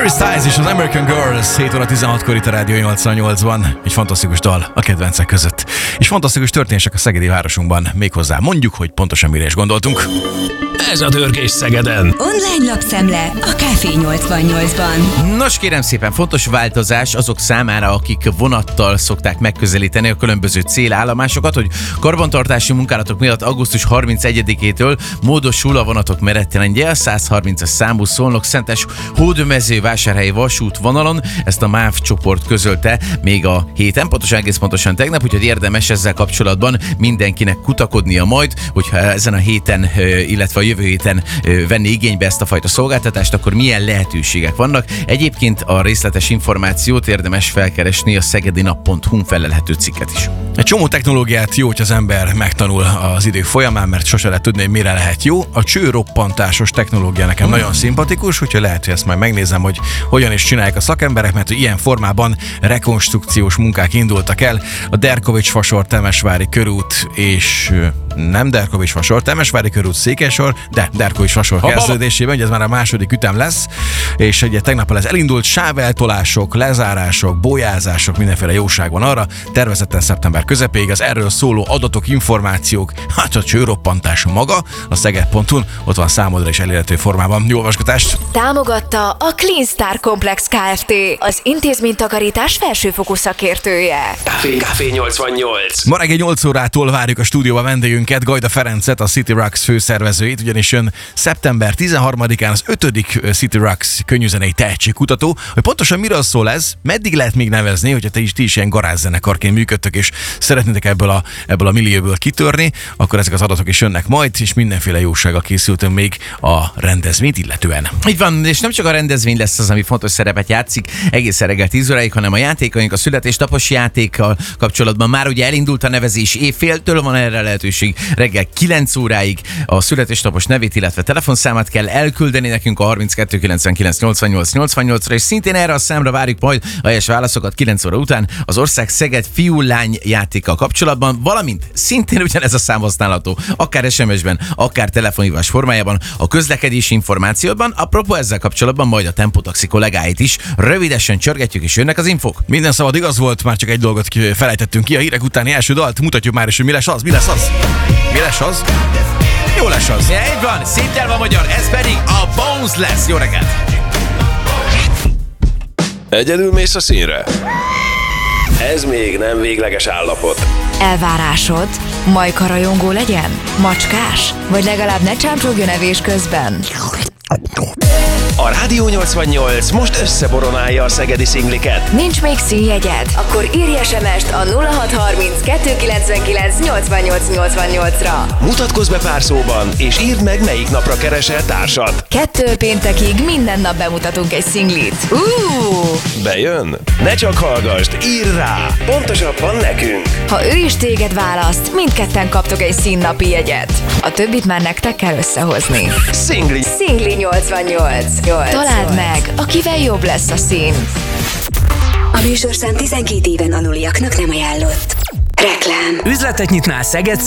Harry Styles és az American Girls 7 óra 16-kor itt a Rádió 88-ban. Egy fantasztikus dal a kedvencek között. És fantasztikus történések a szegedi városunkban. Méghozzá mondjuk, hogy pontosan mire is gondoltunk. Ez a Dörgés Szegeden. Online lapszemle a Café 88-ban. Nos, kérem szépen, fontos változás azok számára, akik vonattal szokták megközelíteni a különböző célállomásokat, hogy karbantartási munkálatok miatt augusztus 31-től módosul a vonatok menetrendje a 130-as számú Szolnok-Szentes Hódmezővásárhelyi vasútvonalon. Ezt a MÁV csoport közölte még a héten, egész pontosan tegnap, úgyhogy érdemes ezzel kapcsolatban mindenkinek kutakodnia majd, hogyha ezen a héten, illetve a jövő héten venni igénybe ezt a fajta szolgáltatást, akkor milyen lehetőségek vannak. Egyébként a részletes információt érdemes felkeresni a szegedinap.hu-n felelhető cikket is. Egy csomó technológiát jó, hogy az ember megtanul az idő folyamán, mert sose lehet tudni, hogy mire lehet jó. A csőroppantásos technológia nekem nagyon szimpatikus, úgyhogy lehet, hogy ezt majd megnézem, hogy hogyan is csinálják a szakemberek, mert ilyen formában rekonstrukciós munkák indultak el. A Derkovics-fasor Temesvári körút és nem Derkovics-fasor Temesvári körút Székesor, de Derkovics-fasor kezdődésében, ugye ez már a második ütem lesz, és ugye tegnappal ez elindult, sáveltolások, lezárások, bolyázások, mindenféle jóság van arra, tervezetten szeptember közepéig az erről szóló adatok, információk, hát a csőroppantás maga, a szeged.hu-n, ott van számodra is elérhető formában. Jó olvasgatást! Támogatta a Clean Star Complex Kft., az intézménytakarítás felsőfokú szakértője. Café 88. Ma reggel 8 órától várjuk a stúdióba vendégünket, Gajda Ferencet, a City Rocks főszervezőjét, ugyanis jön szeptember 13-án az 5. City Rocks könnyűzenei tehetségkutató. Hogy pontosan miről szól ez, meddig lehet még nevezni, hogyha ti is ilyen garázszenekarként működtök, és szeretnétek ebből a millióból kitörni, akkor ezek az adatok is jönnek majd, és mindenféle jósággal készültünk még a rendezvényt illetően. Így van, és nem csak a rendezvény lesz az, ami fontos szerepet játszik egészen reggel 10 óráig, hanem a játékaink, a születésnapos játékkal kapcsolatban már ugye elindult a nevezés évféltől, van erre lehetőség reggel 9 óráig. A születésnapos nevét, illetve telefonszámát kell elküldeni nekünk a 32 99 88 88-ra, és szintén erre a számra várjuk majd a helyes válaszokat 9 óra után az Ország Szeged fiú-lány játékkal kapcsolatban, valamint szintén ugyanez a szám használható, akár SMS-ben, akár telefonhívás formájában, a közlekedési információban. Apropó ezzel kapcsolatban majd a Tempotaxi kollégáit is rövidesen csörgetjük, és jönnek az infók. Minden szabad igaz volt, már csak egy dolgot felejtettünk ki, a hírek utáni első dalt, mutatjuk már is, hogy mi lesz az. Mi lesz az? Jó lesz az. Ja, így van, szép nyelv a magyar, ez pedig a Bones lesz. Jó reggelt! Egyedül mész a színre? Ez még nem végleges állapot. Elvárásod? Majka rajongó legyen? Macskás? Vagy legalább ne csámcsogjon evés közben? A Rádió 88 most összeboronálja a szegedi szingliket. Nincs még színjegyed? Akkor írj SMS-t a 0630 299 8888-ra. Mutatkozz be pár szóban, és írd meg, melyik napra keresel társat. 2 péntekig minden nap bemutatunk egy szinglit. Bejön? Ne csak hallgasd, írd rá! Pontosabban nekünk. Ha ő is téged választ, mindketten kaptok egy színnapi jegyet. A többit már nektek kell összehozni. Szingli 88. Találd meg, akivel jobb lesz a szín. A műsorszám 12 éven aluliaknak nem ajánlott. Reklám. Üzletet nyitnál Szeged